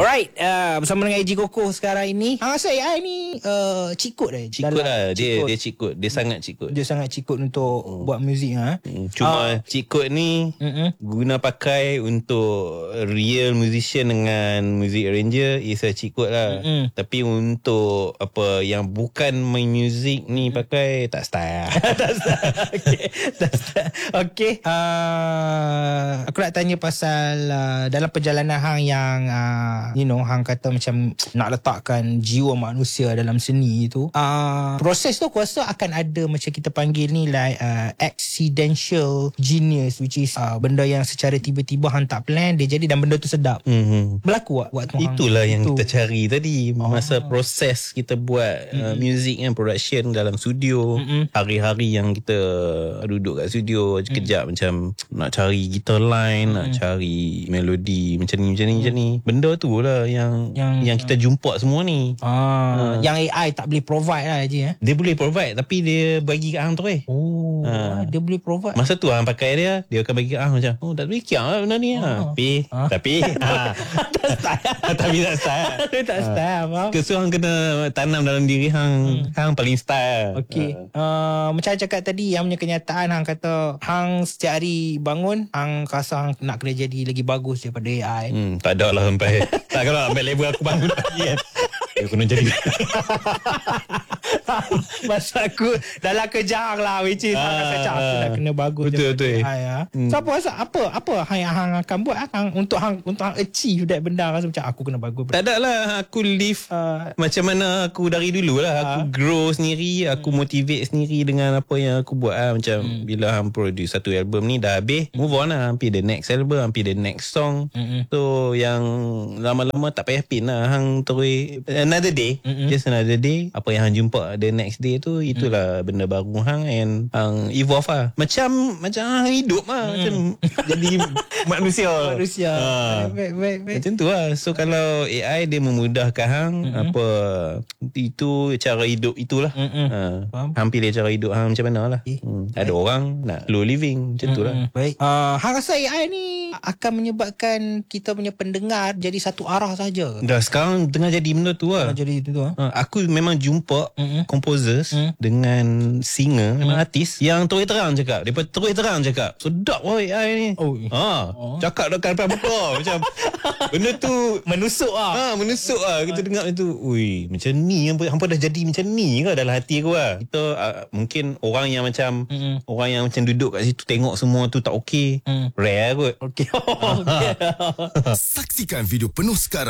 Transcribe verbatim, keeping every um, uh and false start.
Alright, uh, bersama dengan A J Koko sekarang ini. Hang rasa A I ni uh, cheat code eh? Cheat code lah. Dia, dia cheat code. Dia sangat cheat code. Dia sangat cheat code untuk hmm. buat muzik. Ha? Hmm. Cuma uh, cheat code ni uh-uh. guna pakai untuk real musician dengan music arranger is a cheat code lah. Uh-uh. Tapi untuk apa yang bukan main music ni pakai tak style. Tak style. Okay. Tak style. Okay. Uh, aku nak tanya pasal uh, dalam perjalanan hang yang uh, you know, hang kata macam nak letakkan jiwa manusia dalam seni tu, uh, proses tu aku rasa akan ada macam kita panggil ni like uh, accidental genius, which is uh, benda yang secara tiba-tiba hang tak plan dia jadi dan benda tu sedap. Mm-hmm. Berlaku tak waktu hang? Itulah yang itu. kita cari tadi masa oh. proses kita buat mm-hmm. uh, music kan, production dalam studio. Mm-hmm. Hari-hari yang kita duduk kat studio mm-hmm. kejap macam nak cari guitar line, mm-hmm. nak cari melodi macam ni macam ni macam ni. Benda tu lah yang yang, yang kita jumpa semua ni. Ah, uh, yang A I tak boleh provide lah je eh. Dia boleh provide tapi dia bagi kat hang tu eh. Oh, uh. dia boleh provide. Masa tu hang pakai dia, dia akan bagi kat hang macam, oh tak boleh kiang lah benda ni. Oh. Tapi uh. tapi ha. tak style. Tapi tak style. tak style apa. Kesu hang kena tanam dalam diri hang, hmm. hang paling style. Okey. Uh. Uh, macam cakap tadi yang punya kenyataan hang kata hang setiap hari bangun hang rasa hang nak kena jadi lagi bagus daripada A I. Hmm, tak ada lah sampai. Tak kalau sampai level aku bangun pagi kan. Dia kena jadi. Masa aku dalam kerja lah, which is ah, macam aku nak kena bagus. Betul betul. Ya. Hmm. So apa rasa apa apa hang yang hang akan buat hang untuk hang untuk hang achieve that benda, rasa macam aku kena bagus. Tak ada lah, aku live uh, macam mana aku dari dulu lah. Aku uh, grow sendiri, aku hmm. motivate sendiri dengan apa yang aku buat lah. Macam hmm. bila hang produce satu album ni dah habis, move on lah, hampir the next album, hampir the next song. Hmm. So yang lama-lama tak payah pin lah, hang terus another day, mm-hmm. just another day. Apa yang hang jumpa the next day tu, itulah mm. benda baru hang and hang evolve lah. Macam macam hang hidup lah, mm. macam jadi manusia. Manusia. Ha. Baik, baik, baik. Macam tu lah. So kalau A I dia memudahkan hang, mm-hmm. apa itu cara hidup itulah. Mm-hmm. Ha. Hang pilih cara hidup hang macam mana lah. Eh, hmm. Ada orang nak slow living macam mm-hmm. tu lah. Baik. Uh, hang rasa A I ni akan menyebabkan kita punya pendengar jadi satu arah saja? Dah sekarang tengah jadi benda tu lah. Tengah jadi itu tu lah. Ha, aku memang jumpa mm-hmm. composers mm-hmm. dengan singer, memang mm-hmm. artis yang terus terang cakap. Dia terus terang cakap, sedap woi A I ni. Oh. Ha, oh. Cakap dekat depan muka macam benda tu menusuk ah. Ha, menusuk ah. Kita dengar itu, ui, macam ni hampa, hampa dah jadi macam ni ke dalam hati aku lah. Kita uh, mungkin orang yang macam mm-hmm. orang yang macam duduk kat situ tengok semua tu tak okey. Mm. Rare kot. Okey. Okay. Saksikan video penuh sekarang